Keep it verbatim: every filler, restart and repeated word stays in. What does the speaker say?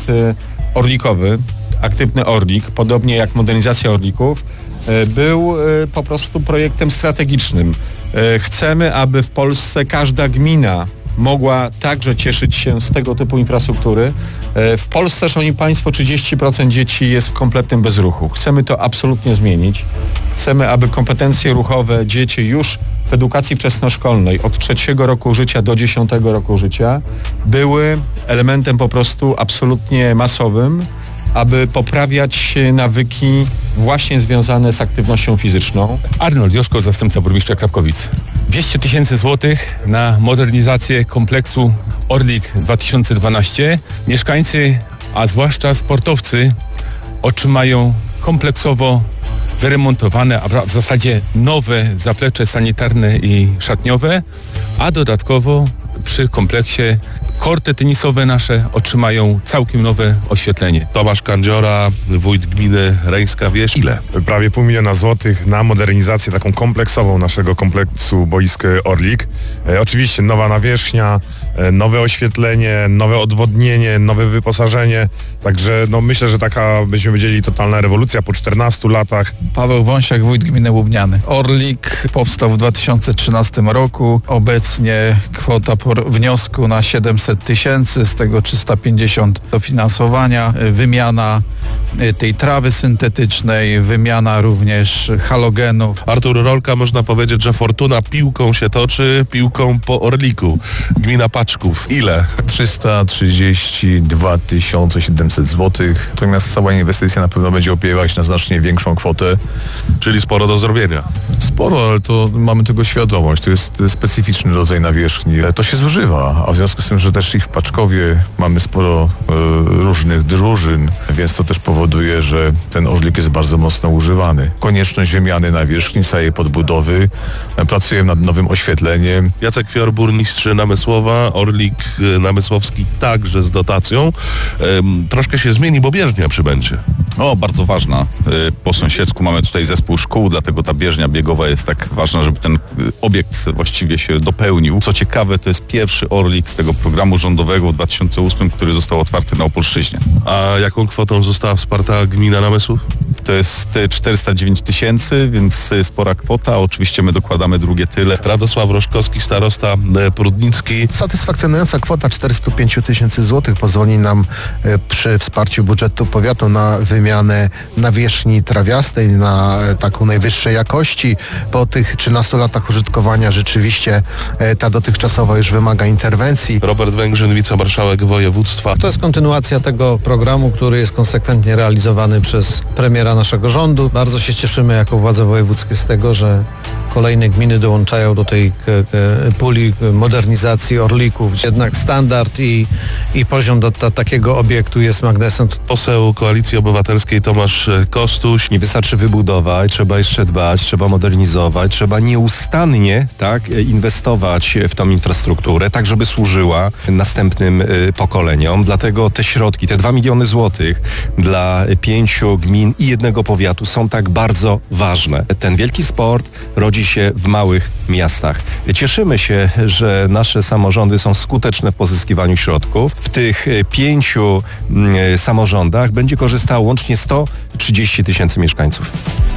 orlikowy, aktywny Orlik, podobnie jak modernizacja Orlików, był po prostu projektem strategicznym. Chcemy, aby w Polsce każda gmina mogła także cieszyć się z tego typu infrastruktury. W Polsce, szanowni państwo, trzydzieści procent dzieci jest w kompletnym bezruchu. Chcemy to absolutnie zmienić. Chcemy, aby kompetencje ruchowe dzieci już w edukacji wczesnoszkolnej od trzeciego roku życia do dziesiątego roku życia były elementem po prostu absolutnie masowym, aby poprawiać nawyki właśnie związane z aktywnością fizyczną. Arnold Joszko, zastępca burmistrza Krapkowic. dwieście tysięcy złotych na modernizację kompleksu Orlik dwa tysiące dwanaście. Mieszkańcy, a zwłaszcza sportowcy, otrzymają kompleksowo wyremontowane, a w zasadzie nowe zaplecze sanitarne i szatniowe, a dodatkowo przy kompleksie korty tenisowe nasze otrzymają całkiem nowe oświetlenie. Tomasz Kandziora, wójt gminy Reńska Wieś. Ile? Prawie pół miliona złotych na modernizację taką kompleksową naszego kompleksu boisk Orlik. E, oczywiście nowa nawierzchnia, e, nowe oświetlenie, nowe odwodnienie, nowe wyposażenie. Także no, myślę, że taka, byśmy powiedzieli, totalna rewolucja po czternastu latach. Paweł Wąsiak, wójt gminy Łubniany. Orlik powstał w dwa tysiące trzynastym roku. Obecnie kwota wniosku na siedemset tysięcy, z tego trzysta pięćdziesiąt dofinansowania, wymiana tej trawy syntetycznej, wymiana również halogenów. Artur Rolka, można powiedzieć, że fortuna piłką się toczy, piłką po Orliku. Gmina Paczków. Ile? trzysta trzydzieści dwa tysiące siedemset złotych. Natomiast cała inwestycja na pewno będzie opiewać na znacznie większą kwotę. Czyli sporo do zrobienia. Sporo, ale to mamy tego świadomość. To jest specyficzny rodzaj nawierzchni. To się zużywa, a w związku z tym, że też i w Paczkowie mamy sporo e, różnych drużyn, więc to też powoduje, że ten Orlik jest bardzo mocno używany. Konieczność wymiany nawierzchni, całej podbudowy. E, pracujemy nad nowym oświetleniem. Jacek Fior, burmistrz Namysłowa, Orlik Namysłowski także z dotacją. E, troszkę się zmieni, bo bieżnia przybędzie. O, bardzo ważna. Po sąsiedzku mamy tutaj zespół szkół, dlatego ta bieżnia biegowa jest tak ważna, żeby ten obiekt właściwie się dopełnił. Co ciekawe, to jest pierwszy Orlik z tego programu rządowego w dwa tysiące ósmym, który został otwarty na Opolszczyźnie. A jaką kwotą została wsparta gmina Namysłów? To jest czterysta dziewięć tysięcy, więc spora kwota. Oczywiście my dokładamy drugie tyle. Radosław Roszkowski, starosta prudnicki. Satysfakcjonująca kwota czterysta pięć tysięcy złotych pozwoli nam przy wsparciu budżetu powiatu na wymianę nawierzchni trawiastej, na taką najwyższej jakości. Po tych trzynastu latach użytkowania rzeczywiście ta dotychczasowa już wymaga interwencji. Robert Węgrzyn, wicemarszałek województwa. To jest kontynuacja tego programu, który jest konsekwentnie realizowany przez premiera naszego rządu. Bardzo się cieszymy jako władze wojewódzkie z tego, że kolejne gminy dołączają do tej puli modernizacji Orlików. Jednak standard i, i poziom do, do takiego obiektu jest magnesem. Poseł Koalicji Obywatelskiej Tomasz Kostuś. Nie wystarczy wybudować, trzeba jeszcze dbać, trzeba modernizować, trzeba nieustannie tak, inwestować w tą infrastrukturę, tak żeby służyła następnym pokoleniom. Dlatego te środki, te dwa miliony złotych dla pięciu gmin i jednego powiatu są tak bardzo ważne. Ten wielki sport rodzi się w małych miastach. Cieszymy się, że nasze samorządy są skuteczne w pozyskiwaniu środków. W tych pięciu samorządach będzie korzystało łącznie sto trzydzieści tysięcy mieszkańców.